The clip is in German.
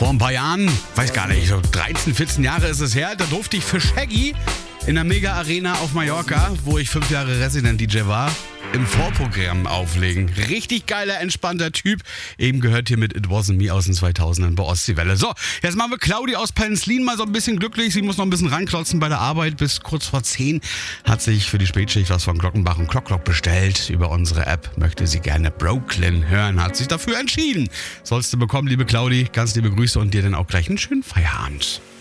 Vor ein paar Jahren, weiß gar nicht, so 13, 14 Jahre ist es her, da durfte ich für Shaggy in der Mega Arena auf Mallorca, wo ich 5 Jahre Resident-DJ war, im Vorprogramm auflegen. Richtig geiler, entspannter Typ. Eben gehört hier mit It Wasn't Me aus den 2000ern bei Ostseewelle. So, jetzt machen wir Claudi aus Penzlin mal so ein bisschen glücklich. Sie muss noch ein bisschen ranklotzen bei der Arbeit. Bis kurz vor 10 hat sich für die Spätschicht was von Glockenbach und Clock bestellt. Über unsere App möchte sie gerne Brooklyn hören. Hat sich dafür entschieden. Sollst du bekommen, liebe Claudi. Ganz liebe Grüße und dir dann auch gleich einen schönen Feierabend.